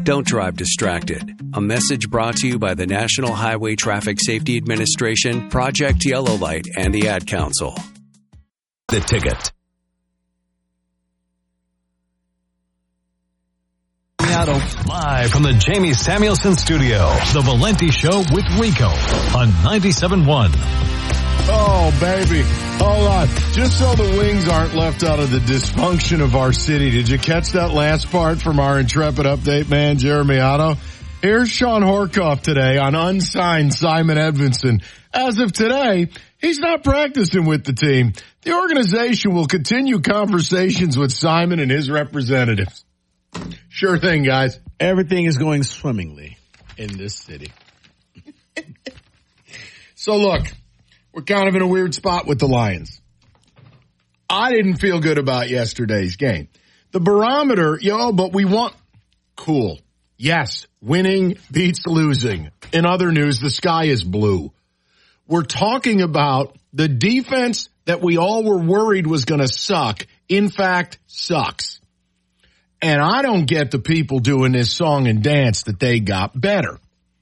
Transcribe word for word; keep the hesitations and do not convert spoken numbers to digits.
Don't drive distracted. A message brought to you by the National Highway Traffic Safety Administration, Project Yellow Light, and the Ad Council. The Ticket. Live from the Jamie Samuelson Studio, The Valenti Show with Rico on ninety-seven point one. Oh, baby. Hold on. Just so the wings aren't left out of the dysfunction of our city, did you catch that last part from our Intrepid update man, Jeremy Otto? Here's Sean Horkoff today on unsigned Simon Edvinsson. As of today, he's not practicing with the team. The organization will continue conversations with Simon and his representatives. Sure thing, guys. Everything is going swimmingly in this city. So look, we're kind of in a weird spot with the Lions. I didn't feel good about yesterday's game. The barometer, yo, but we want cool. Yes, winning beats losing. In other news, the sky is blue. We're talking about the defense that we all were worried was going to suck, in fact, sucks. And I don't get the people doing this song and dance that they got better.